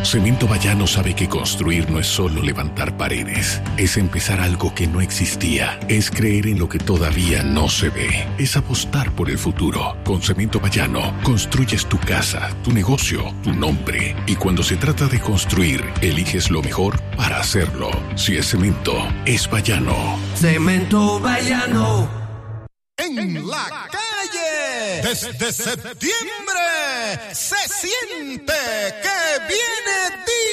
Cemento Bayano sabe que construir no es solo levantar paredes, es empezar algo que no existía, es creer en lo que todavía no se ve, es apostar por el futuro. Con Cemento Bayano construyes tu casa, tu negocio, tu nombre, y cuando se trata de construir, eliges lo mejor para hacerlo. Si es cemento, es Bayano. Cemento Bayano. En la calle, desde septiembre, se siente que viene